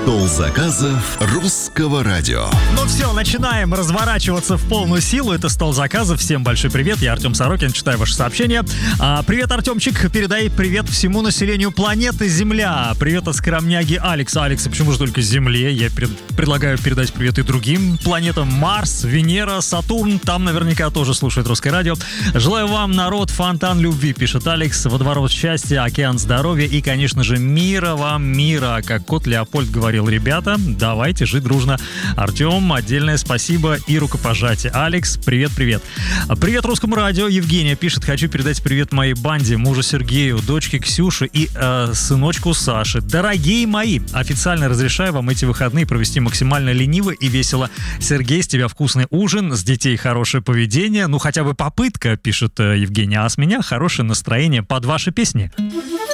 Стол заказов русского радио. Ну все, начинаем разворачиваться в полную силу. Это «Стол заказов». Всем большой привет. Я Артем Сорокин, читаю ваши сообщения. Привет, Артемчик. Передай привет всему населению планеты Земля. Привет от скромняги Алекса. Алекс, почему же только Земле? Я предлагаю передать привет и другим планетам. Марс, Венера, Сатурн. Там наверняка тоже слушает русское радио. Желаю вам, народ, фонтан любви, пишет Алекс. Водоворот счастья, океан здоровья и, конечно же, мира вам, мира. Как кот Леопольд говорил: ребята, давайте жить дружно. Артем, отдельное спасибо и рукопожатие. Алекс, привет-привет. Привет русскому радио. Евгения пишет: хочу передать привет моей банде, мужу Сергею, дочке Ксюше и сыночку Саше. Дорогие мои, официально разрешаю вам эти выходные провести максимально лениво и весело. Сергей, с тебя вкусный ужин, с детей хорошее поведение, ну хотя бы попытка, пишет Евгения, а с меня хорошее настроение под ваши песни.